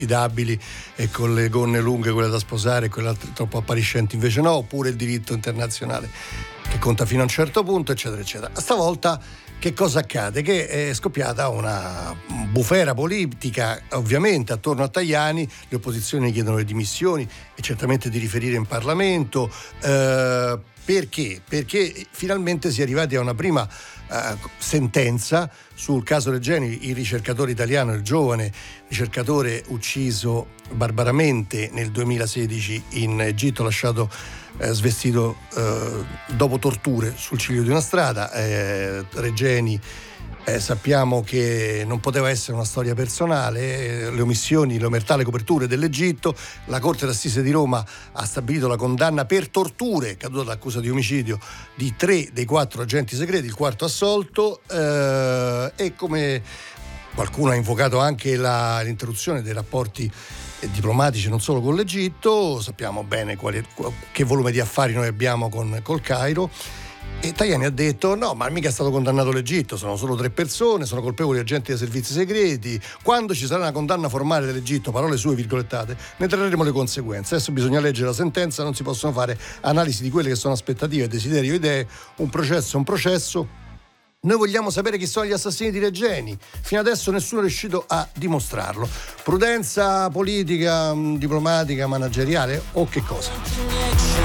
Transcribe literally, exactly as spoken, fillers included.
affidabili e con le gonne lunghe, quelle da sposare e quelle altre troppo appariscenti invece no, oppure il diritto internazionale che conta fino a un certo punto, eccetera eccetera. Stavolta che cosa accade? Che è scoppiata una bufera politica, ovviamente attorno a Tajani, le opposizioni chiedono le dimissioni e certamente di riferire in Parlamento. Eh, perché? Perché finalmente si è arrivati a una prima eh, sentenza sul caso Regeni, il ricercatore italiano, il giovane ricercatore ucciso barbaramente nel duemilasedici in Egitto, lasciato eh, svestito eh, dopo torture sul ciglio di una strada. eh, Regeni eh, sappiamo che non poteva essere una storia personale, eh, le omissioni, le omertà, le coperture dell'Egitto. La Corte d'Assise di Roma ha stabilito la condanna per torture, caduta l'accusa di omicidio, di tre dei quattro agenti segreti, il quarto assolto, eh, e come qualcuno ha invocato anche la, l'interruzione dei rapporti diplomatici non solo con l'Egitto. Sappiamo bene quali, che volume di affari noi abbiamo con col Cairo. E Tajani ha detto: no, ma mica è stato condannato l'Egitto, sono solo tre persone, sono colpevoli agenti dei servizi segreti. Quando ci sarà una condanna formale dell'Egitto, parole sue virgolettate, ne trarremo le conseguenze. Adesso bisogna leggere la sentenza, non si possono fare analisi di quelle che sono aspettative, desideri o idee. Un processo è un processo. Noi vogliamo sapere chi sono gli assassini di Regeni. Fino adesso nessuno è riuscito a dimostrarlo. Prudenza politica, diplomatica, manageriale o che cosa?